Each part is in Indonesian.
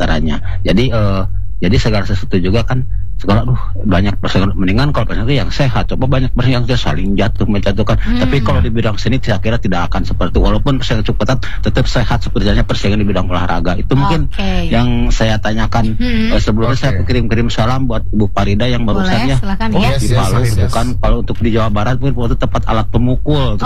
caranya. Jadi segala sesuatu juga kan banyak persaingan, mendingan kalau persaingan yang sehat, coba banyak persaingan yang saling menjatuhkan. Tapi kalau di bidang seni saya kira tidak akan seperti itu, walaupun persaingan cukup ketat tetap sehat sepertinya persaingan di bidang olahraga. Itu mungkin yang saya tanyakan. Sebelumnya saya kirim salam buat Ibu Farida yang barusan di Palu, bukan kalau untuk di Jawa Barat pun waktu tepat alat pemukul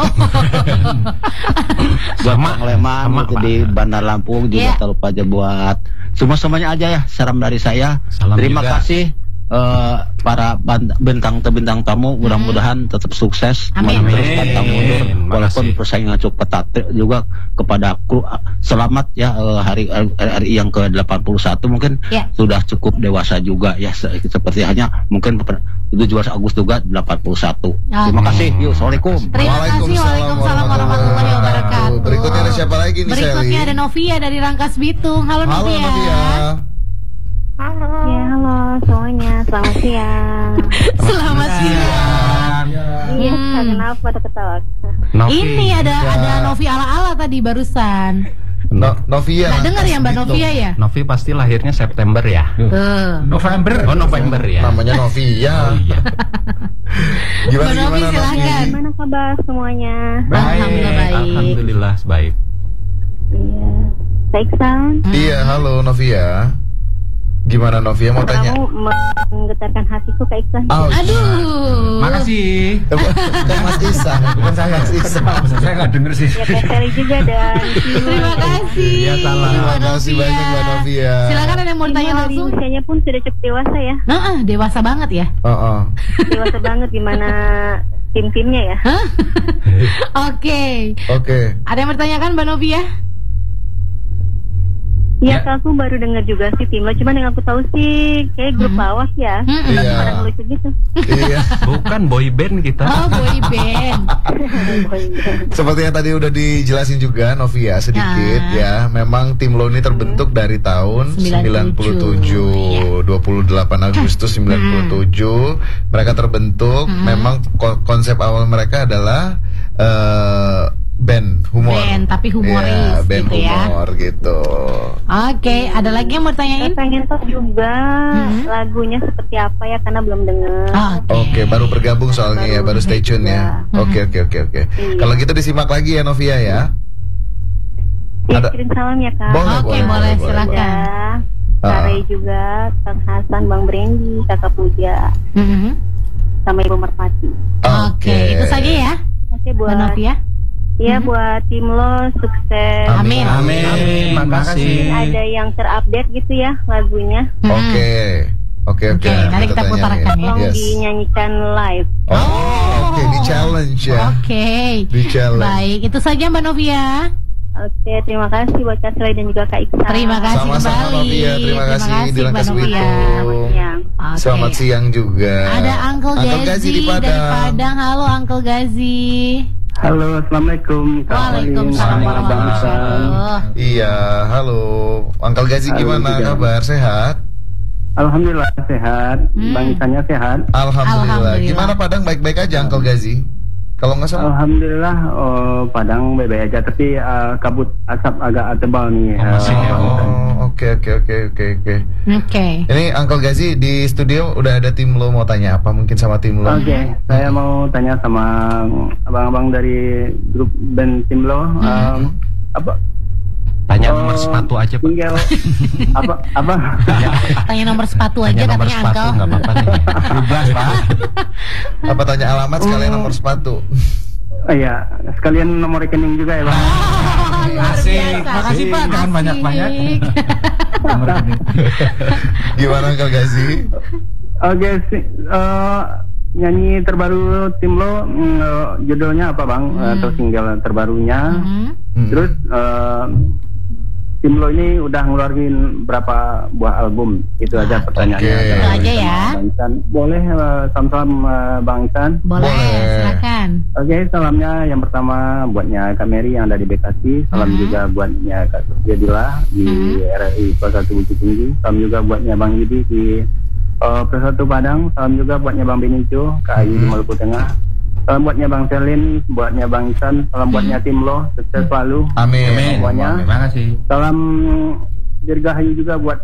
buat pengleman di Bandar Lampung juga tak lupa aja buat semuanya aja ya, salam dari saya. Terima kasih para bintang tamu, mudah-mudahan tetap sukses meneruskan mundur walaupun persaingan cukup ketat. Juga kepada kru selamat ya, hari yang ke-81 mungkin sudah cukup dewasa juga ya, seperti hanya mungkin 17 Agustus juga 81. Terima kasih. Assalamualaikum. Terima kasih. Waalaikumsalam warahmatullahi wabarakatuh. Berikutnya ada siapa lagi nih? Berikutnya ada Novia dari Rangkas Bitung. Halo Novia. Halo. Ya, halo semuanya. Selamat siang. Selamat siang. Iya, kenapa ada ketawa? Ini ada Novi ala-ala tadi barusan. Novia. Nah, dengar ya Mbak Novia ya? Novi pasti lahirnya September ya? November. Oh, November ya. Namanya Novia. Oh iya. Gimana Novi, silakan. Gimana kabar semuanya? Alhamdulillah baik. Iya. Baik, San. Iya, halo Novia. Gimana Novia mau tanya? Kamu menggetarkan hatiku Kak Iksan. Aduh. Makasih. Mas Isa, bukan saya. Saya nggak denger sih. Ya, Kak Sally juga dan Terima kasih. Iya, salam. Terima kasih banyak Mbak Novia. Silakan ada yang mau tanya langsung. Usianya pun sudah cukup dewasa ya. Dewasa banget ya. Dewasa banget, gimana tim-timnya ya? Oke. Ada yang bertanyakan Mbak Novia? Ya, aku baru dengar juga sih tim lo, cuman yang aku tahu sih kayak grup lawak ya. Pada ngelucu gitu. Iya. Bukan boy band kita. Oh, boy band. Seperti yang tadi udah dijelasin juga Novia sedikit ya. Memang tim lo ini terbentuk dari tahun 97, 28 Agustus 97. Mereka terbentuk. Memang konsep awal mereka adalah band humor. Band tapi humoris band gitu humor ya. Gitu. Oke, ada lagi yang mau tanyain? Saya pengen tahu juga lagunya seperti apa ya, karena belum dengar. Oke, baru bergabung soalnya ya, baru stay tune ya. Oke. Kalau gitu disimak lagi ya Novia ya. Kirim salam ya Kak. Boleh, silakan. Kare juga, Kang Hasan, Bang Brandy, Kakak Puja, sama Ibu Merpati. Oke, itu saja ya. Oke, buat Novia. Iya, buat tim lo sukses. Amin. Makasih. Ada yang terupdate gitu ya lagunya. Oke. Nanti kita putarkan ya. Tolong dinyanyikan live. Oke, di challenge ya. Oke. Di challenge. Baik, itu saja Mbak Novia. Oke, terima kasih buat Kak Sally dan juga Kak Iksan. Terima kasih Sama-sama kembali. Novia, terima kasih di Rangkas Bitung. Selamat siang juga. Ada Uncle Gazi dari Padang. Halo Uncle Gazi. Halo, assalamualaikum. Waalaikumsalam warahmatullahi wabarakatuh. Iya, halo. Uncle Gazi gimana kabar? Sehat? Alhamdulillah sehat. Bang Isannya sehat. Alhamdulillah. Gimana Padang, baik-baik aja Uncle Gazi? Kalau nggak salah. Alhamdulillah, Padang baik-baik aja, tapi kabut asap agak tebal nih. Oke. Ini Uncle Gazi di studio udah ada tim lo, mau tanya apa mungkin sama tim lo? Oke, saya mau tanya sama abang-abang dari grup band tim lo. Apa? Tanya nomor sepatu aja Pak. Tinggal apa? Tanya nomor sepatu aja katanya Uncle. Nggak apa-apa nih. Bebas Pak. Apa tanya alamat sekalian nomor sepatu? Iya, sekalian nomor rekening juga ya Bang. Asik. Makasih Pak, jangan banyak-banyak. Gimana Uncle Gazi? Oke, nyanyi terbaru tim lo, judulnya apa Bang? Atau single terbarunya? Terus tim lo ini udah ngeluarin berapa buah album? Itu aja pertanyaannya. Itu aja ya. Bang Isan. Boleh salam-salam Bang Isan? Boleh, silakan. Oke, salamnya yang pertama buatnya Kak Mary yang ada di Bekasi. Salam juga buatnya Kak Sofia di RRI Plaza Bukit Tinggi. Salam juga buatnya Bang Yudi di Persatu Padang. Salam juga buatnya Bang Benicio, Kak Ayu di Maluku Tengah. Salam buatnya Bang Selin, buatnya Bang Isan. Salam buatnya tim lo, sukses selalu. Amin. Semuanya. Terima kasih. Salam dirgahayu juga buat